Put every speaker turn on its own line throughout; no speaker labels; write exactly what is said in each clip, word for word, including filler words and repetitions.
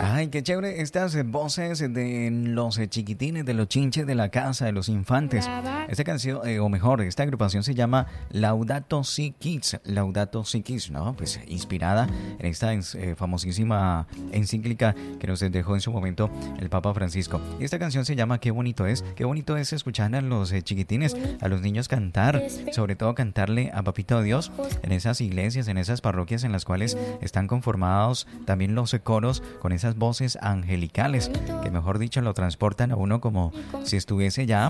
Ay, qué chévere estas eh, voces de los eh, chiquitines, de los chinches de la casa, de los infantes. Esta canción, eh, o mejor, esta agrupación se llama Laudato Si Kids. Laudato Si Kids, ¿no? Pues inspirada en esta eh, famosísima encíclica que nos dejó en su momento el Papa Francisco. Y esta canción se llama Qué bonito es. Qué bonito es escuchar a los eh, chiquitines, a los niños cantar, sobre todo cantarle a Papito Dios en esas iglesias, en esas parroquias en las cuales están conformados también los coros con esas voces angelicales que, mejor dicho, lo transportan a uno como si estuviese ya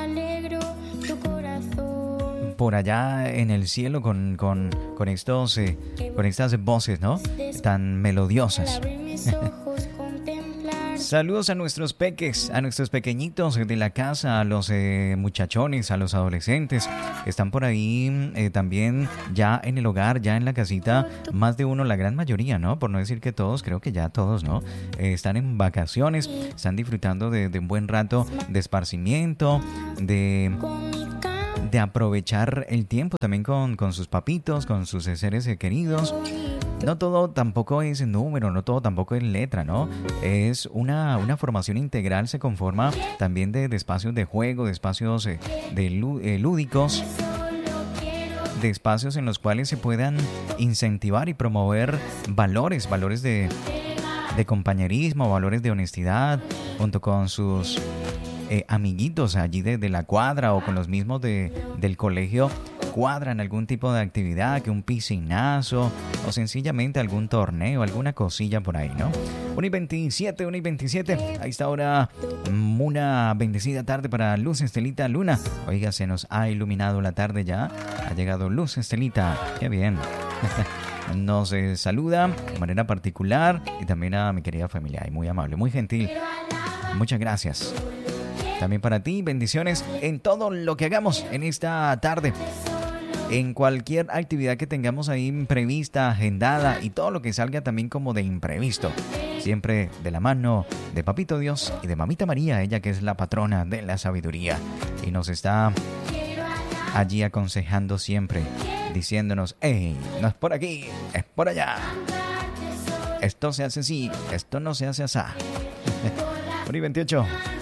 por allá en el cielo con, con, con, estos, eh, con estas voces, ¿no? Tan melodiosas. Saludos a nuestros peques, a nuestros pequeñitos de la casa, a los eh, muchachones, a los adolescentes que están por ahí eh, también ya en el hogar, ya en la casita. Más de uno, la gran mayoría, ¿no? Por no decir que todos, creo que ya todos, ¿no? Eh, están en vacaciones, están disfrutando de, de un buen rato de esparcimiento, de... de aprovechar el tiempo también con, con sus papitos, con sus seres queridos. No todo tampoco es número, no todo tampoco es letra, ¿no? Es una, una formación integral, se conforma también de, de espacios de juego, de espacios eh, de lú, eh, lúdicos, de espacios en los cuales se puedan incentivar y promover valores, valores de, de compañerismo, valores de honestidad, junto con sus eh, amiguitos allí de, de la cuadra o con los mismos de, del colegio. Cuadran algún tipo de actividad, que un piscinazo o sencillamente algún torneo, alguna cosilla por ahí, ¿no? una y veintisiete, una y veintisiete. Ahí está ahora una bendecida tarde para Luz Estelita Luna. Oiga, se nos ha iluminado la tarde ya. Ha llegado Luz Estelita. Qué bien. Nos eh, saluda de manera particular y también a mi querida familia. Y muy amable, muy gentil. Muchas gracias. También para ti, bendiciones en todo lo que hagamos en esta tarde. En cualquier actividad que tengamos ahí prevista, agendada y todo lo que salga también como de imprevisto. Siempre de la mano de Papito Dios y de Mamita María, ella que es la patrona de la sabiduría. Y nos está allí aconsejando siempre, diciéndonos, hey, no es por aquí, es por allá. Esto se hace así, esto no se hace así. una y veintiocho.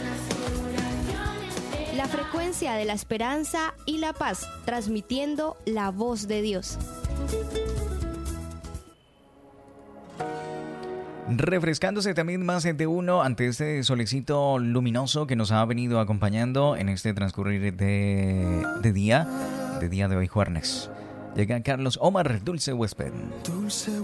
La frecuencia de la esperanza y la paz, transmitiendo la voz de Dios.
Refrescándose también más de uno ante este solecito luminoso que nos ha venido acompañando en este transcurrir de, de día, de día de hoy jueves. Llega Carlos Omar, Dulce Huésped.
Dulce